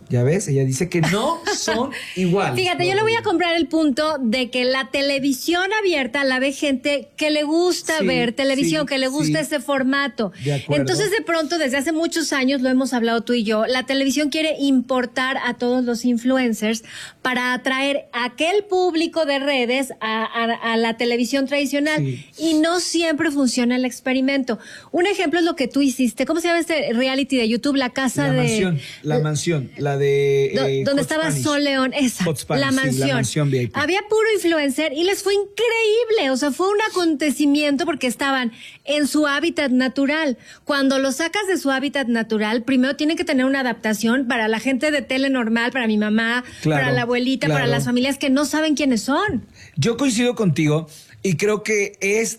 Ya ves, ella dice que no son iguales. Fíjate, yo le voy a comprar el punto de que la televisión abierta la ve gente que le gusta ver televisión, que le gusta ese formato. De acuerdo. Entonces, de pronto, desde hace muchos años, lo hemos hablado tú y yo, la televisión quiere importar a todos los influencers para atraer a aquel público de redes a la televisión tradicional. Sí. Y no siempre funciona el experimento. Un ejemplo es lo que tú hiciste. ¿Cómo se llama este reality de YouTube? La casa La mansión, la de donde Hot estaba Spanish. Sol León, esa, Hot Spanish, la mansión. la mansión VIP. Había puro influencer y les fue increíble, o sea, fue un acontecimiento porque estaban en su hábitat natural. Cuando los sacas de su hábitat natural, primero tienen que tener una adaptación para la gente de tele normal, para mi mamá, Claro, para la abuelita, para claro. las familias que no saben quiénes son. Yo coincido contigo y creo que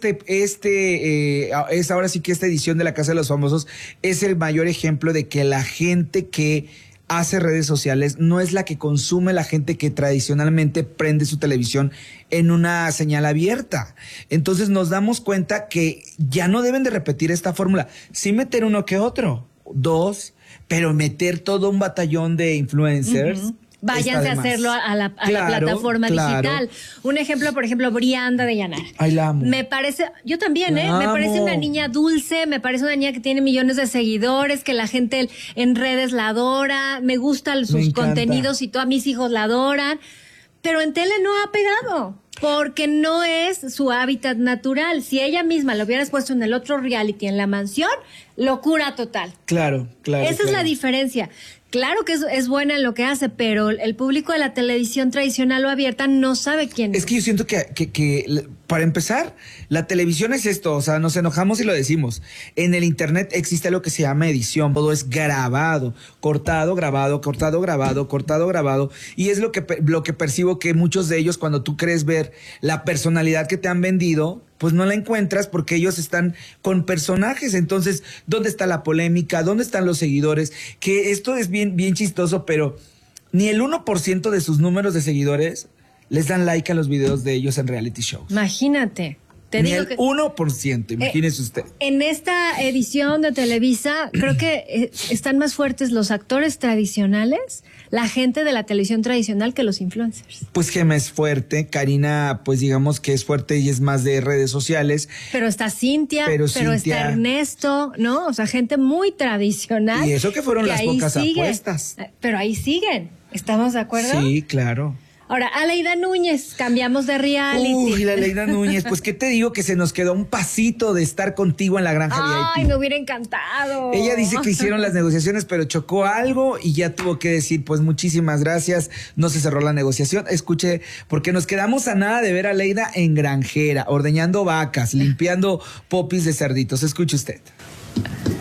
es ahora sí que esta edición de La Casa de los Famosos es el mayor ejemplo de que la gente que hace redes sociales no es la que consume la gente que tradicionalmente prende su televisión en una señal abierta. Entonces nos damos cuenta que ya no deben de repetir esta fórmula. Sí meter uno que otro, dos, pero meter todo un batallón de influencers. Váyanse a hacerlo a la plataforma digital. Un ejemplo, por ejemplo, Brianda de Llanara. Ay, la amo. Me parece, yo también, La me parece amo. una niña dulce, me parece una niña que tiene millones de seguidores, que la gente en redes la adora, me gustan sus encanta. contenidos y todos mis hijos la adoran, pero en tele no ha pegado. Porque no es su hábitat natural. Si ella misma lo hubieras puesto en el otro reality, en La Mansión, locura total. Claro. Esa es la diferencia. Claro que es buena en lo que hace, pero el público de la televisión tradicional o abierta no sabe quién es. Es que yo siento que para empezar, la televisión es esto, o sea, nos enojamos y lo decimos. En el internet existe lo que se llama edición, todo es grabado, cortado, grabado, cortado, grabado, cortado, grabado, y es lo que percibo que muchos de ellos, cuando tú crees ver la personalidad que te han vendido, pues no la encuentras porque ellos están con personajes. Entonces, ¿dónde está la polémica? ¿Dónde están los seguidores? Que esto es bien chistoso, pero ni el 1% de sus números de seguidores les dan like a los videos de ellos en reality shows. Imagínate. Te Ni digo el que 1%, imagínese usted. en esta edición de Televisa, creo que están más fuertes los actores tradicionales, la gente de la televisión tradicional, que los influencers. Pues Gema es fuerte, Karina, pues digamos que es fuerte y es más de redes sociales. Pero está Cintia, Pero pero Cintia- está Ernesto, ¿no? O sea, gente muy tradicional. Y eso que fueron las ahí pocas siguen. apuestas. Pero ahí siguen. ¿Estamos de acuerdo? Sí, claro. Ahora, Aleida Núñez, cambiamos de reality. Uy, la Aleida Núñez, pues qué te digo, que se nos quedó un pasito de estar contigo en la granja Ay, VIP. me hubiera encantado. Ella dice que hicieron las negociaciones, pero chocó algo y ya tuvo que decir, pues muchísimas gracias, no se cerró la negociación. Escuche, porque nos quedamos a nada de ver a Aleida en granjera, ordeñando vacas, limpiando popis de cerditos. Escuche usted.